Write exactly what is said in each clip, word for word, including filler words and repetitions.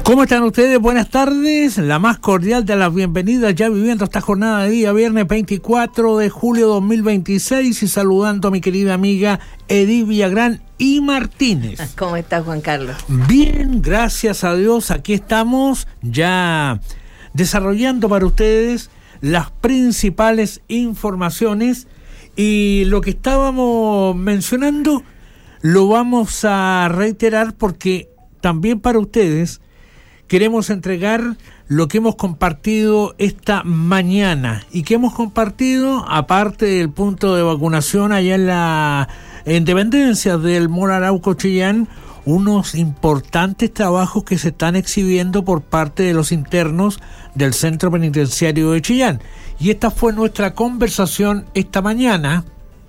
¿Cómo están ustedes? Buenas tardes, la más cordial de las bienvenidas, ya viviendo esta jornada de día viernes veinticuatro de julio de dos mil veintiséis y saludando a mi querida amiga Edith Villagrán y Martínez. ¿Cómo estás, Juan Carlos? Bien, gracias a Dios, aquí estamos ya desarrollando para ustedes las principales informaciones y lo que estábamos mencionando lo vamos a reiterar porque también para ustedes queremos entregar lo que hemos compartido esta mañana y que hemos compartido, aparte del punto de vacunación allá en la en dependencia del Mall Arauco Chillán, unos importantes trabajos que se están exhibiendo por parte de los internos del Centro Penitenciario de Chillán. Y esta fue nuestra conversación esta mañana.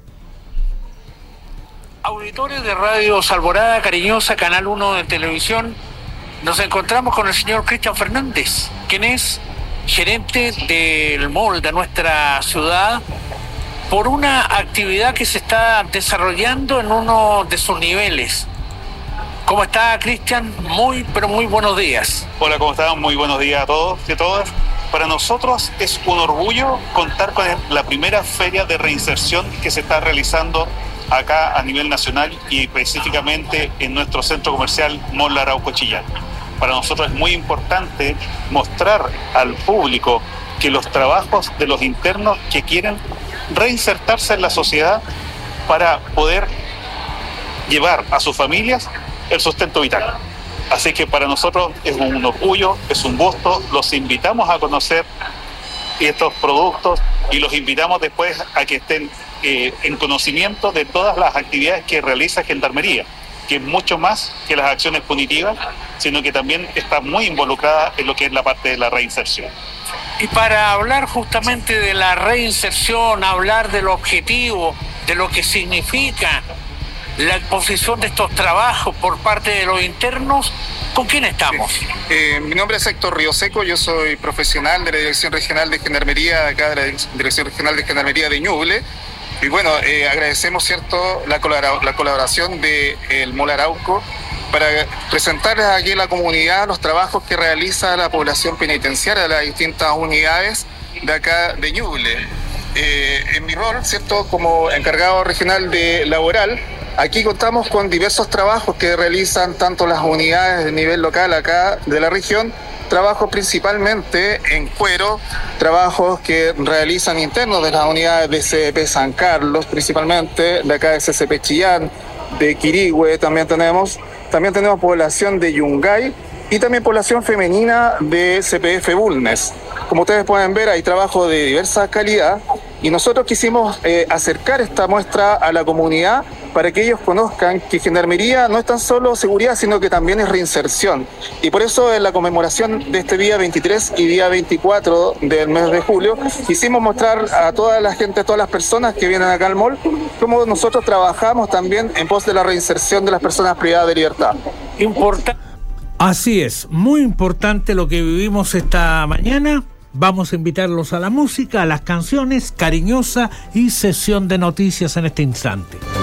Auditores de Radio Alborada, Cariñosa, Canal uno de Televisión, nos encontramos con el señor Cristian Fernández, quien es gerente del mall de nuestra ciudad, por una actividad que se está desarrollando en uno de sus niveles. ¿Cómo está, Cristian? Muy, pero muy buenos días. Hola, ¿cómo están? Muy buenos días a todos y a todas. Para nosotros es un orgullo contar con la primera feria de reinserción que se está realizando acá a nivel nacional y específicamente en nuestro centro comercial Mall Arauco Chillán. Para nosotros es muy importante mostrar al público que los trabajos de los internos que quieren reinsertarse en la sociedad para poder llevar a sus familias el sustento vital. Así que para nosotros es un orgullo, es un gusto, los invitamos a conocer estos productos y los invitamos después a que estén eh, en conocimiento de todas las actividades que realiza Gendarmería, que es mucho más que las acciones punitivas, sino que también está muy involucrada en lo que es la parte de la reinserción. Y para hablar justamente de la reinserción, hablar del objetivo, de lo que significa la exposición de estos trabajos por parte de los internos, ¿con quién estamos? Eh, mi nombre es Héctor Rioseco, yo soy profesional de la Dirección Regional de Gendarmería, acá de la Dirección Regional de Gendarmería de Ñuble. Y bueno, eh, agradecemos, ¿cierto?, la, colabora- la colaboración del Mall Arauco para presentarles aquí a la comunidad los trabajos que realiza la población penitenciaria de las distintas unidades de acá de Ñuble. Eh, en mi rol, ¿cierto?, como encargado regional de laboral, aquí contamos con diversos trabajos que realizan tanto las unidades de nivel local acá de la región, trabajos principalmente en cuero, trabajos que realizan internos de las unidades de C D P San Carlos, principalmente de acá de C C P Chillán, de Quirihue también tenemos, también tenemos población de Yungay y también población femenina de C P F Bulnes. Como ustedes pueden ver, hay trabajo de diversa calidad y nosotros quisimos eh, acercar esta muestra a la comunidad para que ellos conozcan que Gendarmería no es tan solo seguridad, sino que también es reinserción. Y por eso en la conmemoración de este día veintitrés y día veinticuatro del mes de julio, quisimos mostrar a toda la gente, a todas las personas que vienen acá al mall, cómo nosotros trabajamos también en pos de la reinserción de las personas privadas de libertad. Importante. Así es, muy importante lo que vivimos esta mañana. Vamos a invitarlos a la música, a las canciones, Cariñosa y sesión de noticias en este instante.